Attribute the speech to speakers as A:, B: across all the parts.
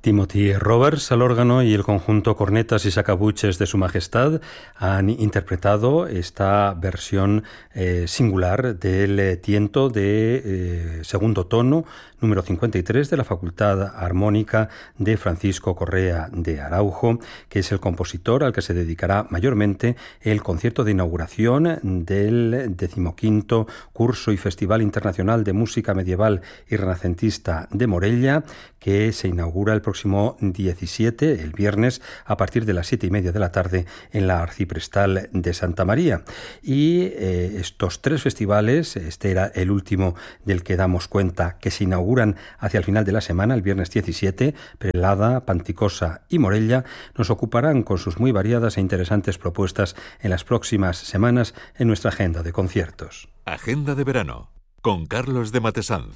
A: Timothy Roberts al órgano y el conjunto Cornetas y Sacabuches de Su Majestad han interpretado esta versión singular del tiento de segundo tono, número 53 de la Facultad Armónica de Francisco Correa de Araujo, que es el compositor al que se dedicará mayormente el concierto de inauguración del 15º Curso y Festival Internacional de Música Medieval y Renacentista de Morella, que se inaugura el próximo 17, el viernes, a partir de las 7:30 de la tarde en la Arciprestal de Santa María. Y estos tres festivales, este era el último del que damos cuenta, que se inauguran hacia el final de la semana, el viernes 17, Perelada, Panticosa y Morella, nos ocuparán con sus muy variadas e interesantes propuestas en las próximas semanas en nuestra agenda de conciertos.
B: Agenda de verano, con Carlos de Matesanz.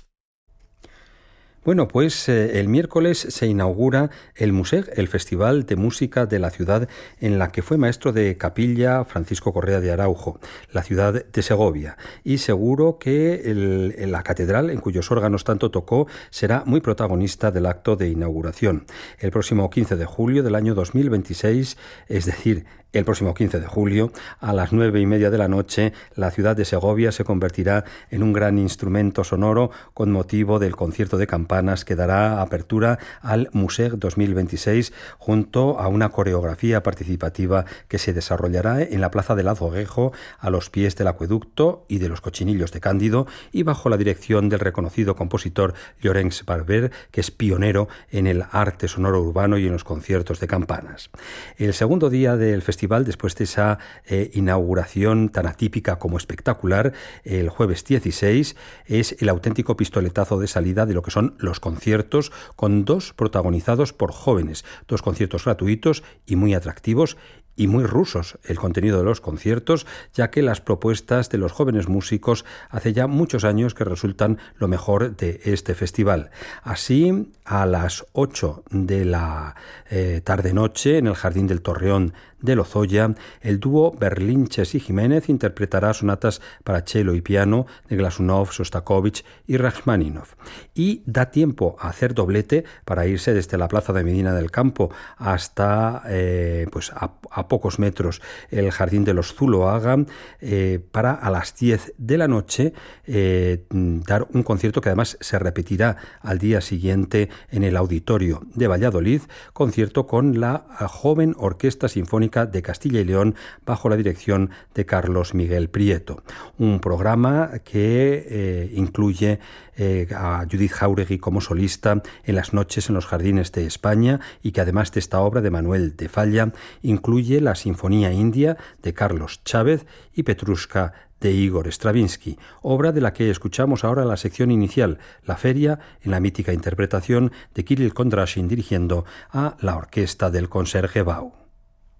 A: Bueno, pues el miércoles se inaugura el MUSEG, el Festival de Música de la ciudad en la que fue maestro de capilla Francisco Correa de Araujo, la ciudad de Segovia. Y seguro que la catedral, en cuyos órganos tanto tocó, será muy protagonista del acto de inauguración. El próximo 15 de julio del año 2026, es decir, el próximo 15 de julio, a las 9:30 de la noche, la ciudad de Segovia se convertirá en un gran instrumento sonoro con motivo del concierto de campanas que dará apertura al MUSEG 2026 junto a una coreografía participativa que se desarrollará en la Plaza del Azoguejo, a los pies del acueducto y de los Cochinillos de Cándido, y bajo la dirección del reconocido compositor Llorenç Barber, que es pionero en el arte sonoro urbano y en los conciertos de campanas. El segundo día del festival, después de esa inauguración tan atípica como espectacular, el jueves 16, es el auténtico pistoletazo de salida de lo que son los conciertos, con dos protagonizados por jóvenes, dos conciertos gratuitos y muy atractivos y muy rusos el contenido de los conciertos, ya que las propuestas de los jóvenes músicos hace ya muchos años que resultan lo mejor de este festival. Así, a las 8 de la tarde-noche, en el Jardín del Torreón de Lozoya, el dúo Berlinches y Jiménez interpretará sonatas para cello y piano de Glasunov, Sostakovich y Rachmaninoff. Y da tiempo a hacer doblete para irse desde la Plaza de Medina del Campo hasta a pocos metros el Jardín de los Zuloaga, para a las 10 de la noche dar un concierto que además se repetirá al día siguiente en el Auditorio de Valladolid, concierto con la Joven Orquesta Sinfónica de Castilla y León bajo la dirección de Carlos Miguel Prieto. Un programa que incluye a Judith Jauregui como solista en las noches en los Jardines de España, y que además de esta obra de Manuel de Falla incluye la Sinfonía India de Carlos Chávez y Petrushka de Igor Stravinsky, obra de la que escuchamos ahora la sección inicial, la feria, en la mítica interpretación de Kirill Kondrashin dirigiendo a la orquesta del Concertgebouw.